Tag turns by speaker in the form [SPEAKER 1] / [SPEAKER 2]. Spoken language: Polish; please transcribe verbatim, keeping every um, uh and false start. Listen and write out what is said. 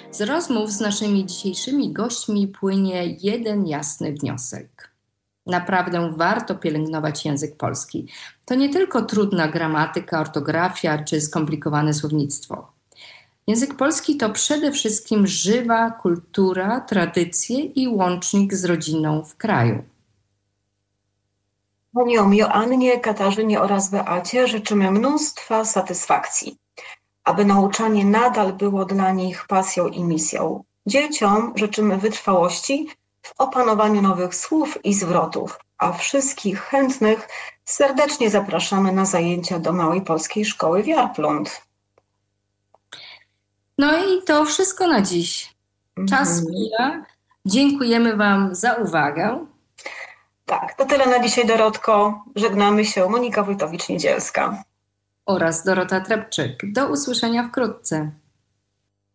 [SPEAKER 1] Z rozmów z naszymi dzisiejszymi gośćmi płynie jeden jasny wniosek. Naprawdę warto pielęgnować język polski. To nie tylko trudna gramatyka, ortografia czy skomplikowane słownictwo. Język polski to przede wszystkim żywa kultura, tradycje i łącznik z rodziną w kraju.
[SPEAKER 2] Paniom Joannie, Katarzynie oraz Beacie życzymy mnóstwa satysfakcji, aby nauczanie nadal było dla nich pasją i misją. Dzieciom życzymy wytrwałości w opanowaniu nowych słów i zwrotów, a wszystkich chętnych serdecznie zapraszamy na zajęcia do Małej Polskiej Szkoły w Jarplund.
[SPEAKER 1] No i to wszystko na dziś. Czas
[SPEAKER 2] Mhm.
[SPEAKER 1] mija. Dziękujemy Wam za uwagę.
[SPEAKER 2] Tak, to tyle na dzisiaj, Dorotko. Żegnamy się. Monika Wójtowicz-Niedzielska
[SPEAKER 1] Oraz Dorota Trepczyk. Do usłyszenia wkrótce.